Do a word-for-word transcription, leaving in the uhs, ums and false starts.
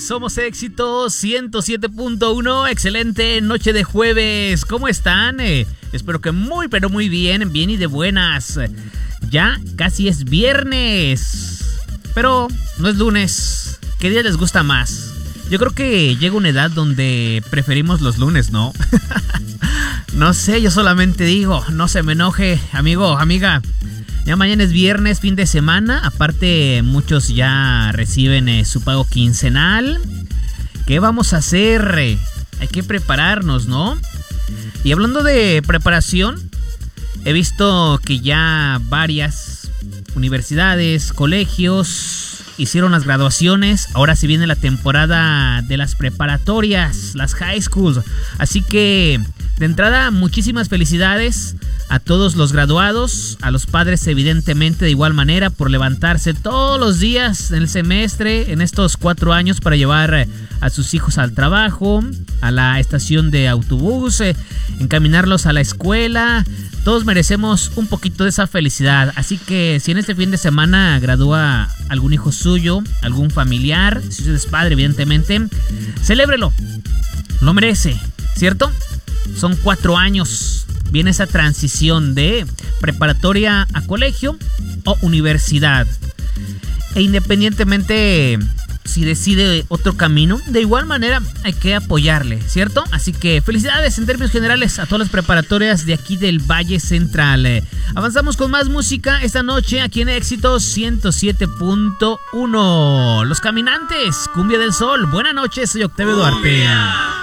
Somos Éxito ciento siete punto uno. Excelente noche de jueves. ¿Cómo están? Eh, espero que muy, pero muy bien. Bien y de buenas. Ya casi es viernes. Pero no es lunes. ¿Qué día les gusta más? Yo creo que llega una edad donde preferimos los lunes, ¿no? No sé, yo solamente digo, no se me enoje, amigo, amiga. Ya mañana es viernes, fin de semana. Aparte, muchos ya reciben eh, su pago quincenal. ¿Qué vamos a hacer? Eh, hay que prepararnos, ¿no? Y hablando de preparación, he visto que ya varias universidades, colegios hicieron las graduaciones. Ahora se viene la temporada de las preparatorias, las high schools. Así que, de entrada, muchísimas felicidades a todos los graduados, a los padres evidentemente de igual manera por levantarse todos los días en el semestre, en estos cuatro años para llevar a sus hijos al trabajo, a la estación de autobús, eh, encaminarlos a la escuela. Todos merecemos un poquito de esa felicidad, así que si en este fin de semana gradúa algún hijo suyo, algún familiar, si usted es padre evidentemente, celébrelo, lo merece, ¿cierto? Son cuatro años. Viene esa transición de preparatoria a colegio o universidad. E independientemente si decide otro camino, de igual manera hay que apoyarle, ¿cierto? Así que felicidades en términos generales a todas las preparatorias de aquí del Valle Central. Avanzamos con más música esta noche aquí en Éxito ciento siete punto uno. Los Caminantes, Cumbia del Sol. Buenas noches, soy Octavio Duarte.